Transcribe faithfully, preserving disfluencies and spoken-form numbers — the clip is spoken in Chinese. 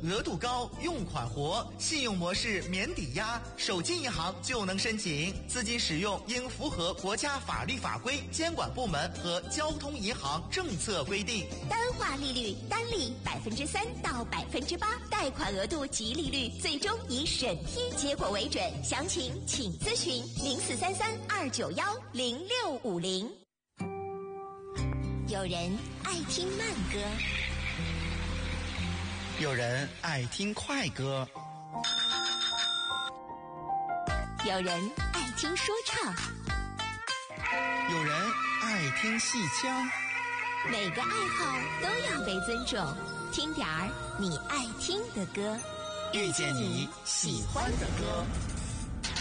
额度高，用款活，信用模式免抵押，手机银行就能申请。资金使用应符合国家法律法规、监管部门和交通银行政策规定。 单化利率单利百分之三到百分之八，贷款额度及利率最终以审批结果为准。详情请咨询零四三三二九幺零六五零。有人爱听慢歌， 有人爱听快歌， 有人爱听说唱， 有人爱听戏腔。 每个爱好都要被尊重，听点儿你爱听的歌， 遇见你喜欢的歌。